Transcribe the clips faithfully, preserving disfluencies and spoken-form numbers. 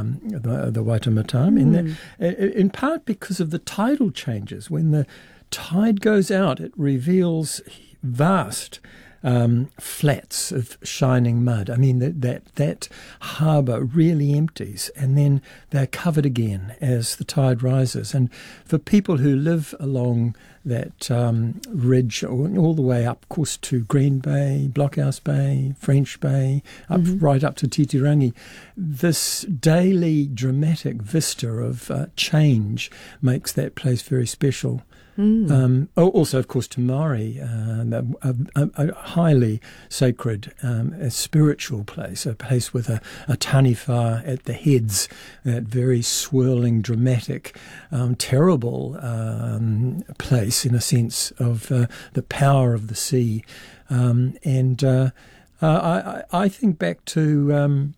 um, the, the Waitemata, mm. in, that, in part because of the tidal changes. When the tide goes out, it reveals vast Um, flats of shining mud. I mean, that that, that harbour really empties, and then they're covered again as the tide rises. And for people who live along that um, ridge all, all the way up, of course, to Green Bay, Blockhouse Bay, French Bay, up mm-hmm. right up to Titirangi, this daily dramatic vista of uh, change makes that place very special. Mm. Um, also, of course, Te Maori, uh, a, a, a highly sacred, um, a spiritual place, a place with a, a taniwha at the heads, that very swirling, dramatic, um, terrible um, place in a sense of uh, the power of the sea. Um, and uh, uh, I, I think back to... Um,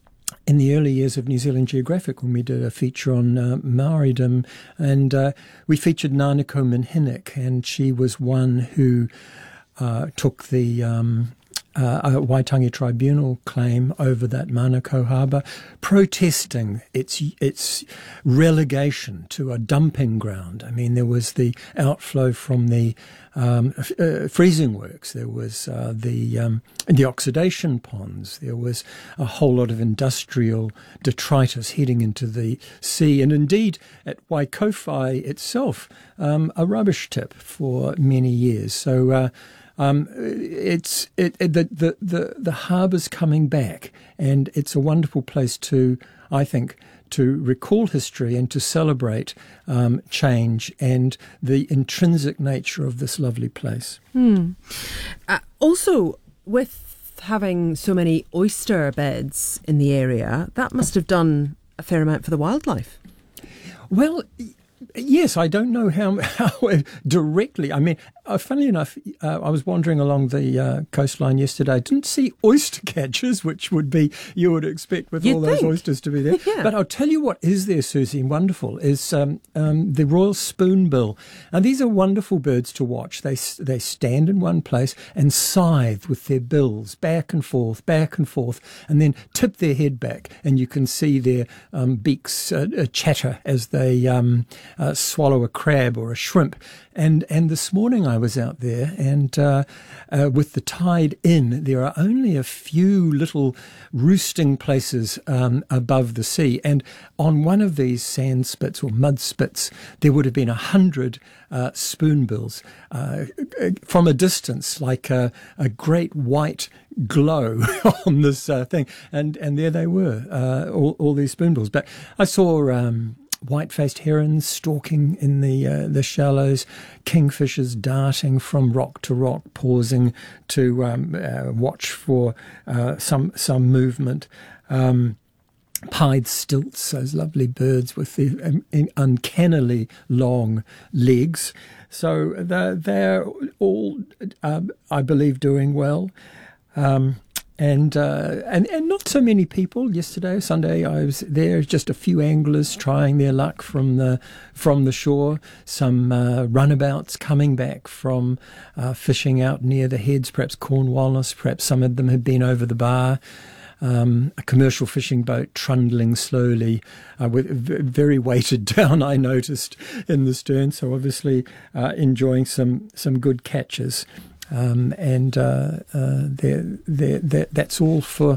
in the early years of New Zealand Geographic, when we did a feature on uh, Maoridom, and uh, we featured Nanako Minhinnick, and she was one who uh, took the um, uh, Waitangi Tribunal claim over that Manukau harbour, protesting its its relegation to a dumping ground. I mean, there was the outflow from the um, uh, freezing works, there was uh, the um, the oxidation ponds, there was a whole lot of industrial detritus heading into the sea, and indeed at Waikowhai itself, um, a rubbish tip for many years. So. Uh, Um, it's it, it, the the the, the harbour's coming back, and it's a wonderful place to, I think, to recall history and to celebrate um, change and the intrinsic nature of this lovely place. Hmm. Uh, also, with having so many oyster beds in the area, that must have done a fair amount for the wildlife. Well. Yes, I don't know how, how directly. I mean, uh, funnily enough, uh, I was wandering along the uh, coastline yesterday. I didn't see oyster catchers, which would be, you would expect with You'd all think. those oysters to be there. Yeah. But I'll tell you what is there, Susie, wonderful, is um, um, the royal spoonbill. And these are wonderful birds to watch. They they stand in one place and scythe with their bills back and forth, back and forth, and then tip their head back. And you can see their um, beaks uh, uh, chatter as they... Um, Uh, swallow a crab or a shrimp. And and this morning I was out there, and uh, uh, with the tide in, there are only a few little roosting places um, above the sea. And on one of these sand spits or mud spits, there would have been a hundred uh, spoonbills uh, from a distance, like a, a great white glow on this uh, thing. And and there they were, uh, all, all these spoonbills. But I saw... Um, white-faced herons stalking in the uh, the shallows, kingfishers darting from rock to rock, pausing to um, uh, watch for uh, some some movement. Um, pied stilts, those lovely birds with the um, uncannily long legs. So they're, they're all, um, I believe, doing well. Um, And, uh, and and not so many people. Yesterday, Sunday, I was there. Just a few anglers trying their luck from the from the shore. Some uh, runabouts coming back from uh, fishing out near the heads, perhaps Cornwallis. Perhaps some of them had been over the bar. Um, a commercial fishing boat trundling slowly, uh, with v- very weighted down, I noticed, in the stern. So obviously uh, enjoying some some good catches. Um, and uh, uh, they're, they're, they're, that's all for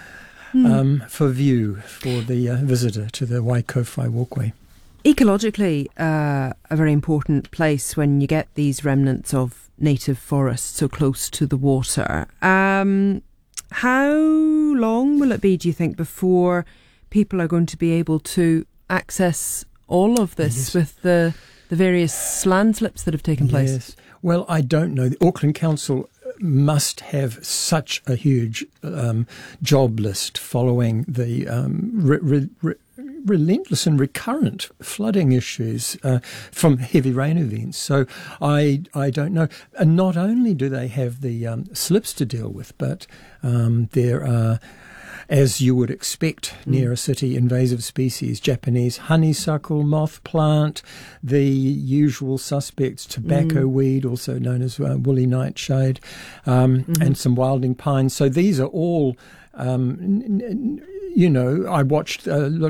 mm. um, for view for the uh, visitor to the Waikowhai Walkway. Ecologically, uh, a very important place when you get these remnants of native forests so close to the water. Um, how long will it be, do you think, before people are going to be able to access all of this yes. with the the various landslips that have taken place? Yes. Well, I don't know. The Auckland Council must have such a huge um, job list following the um, re- re- re- relentless and recurrent flooding issues uh, from heavy rain events. So I I don't know. And not only do they have the um, slips to deal with, but um, there are, as you would expect near a city, invasive species, Japanese honeysuckle, moth plant, the usual suspects, tobacco mm. weed, also known as uh, woolly nightshade, um, mm-hmm. and some wilding pines. So these are all, um, n- n- you know, I watched, uh,